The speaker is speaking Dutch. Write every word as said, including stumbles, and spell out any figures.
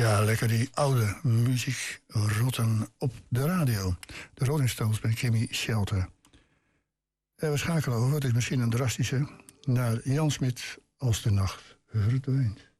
Ja, lekker die oude muziek rotten op de radio. De Rolling Stones met Jimmy Shelter. En we schakelen over, het is misschien een drastische, naar Jan Smit als de nacht verdwijnt.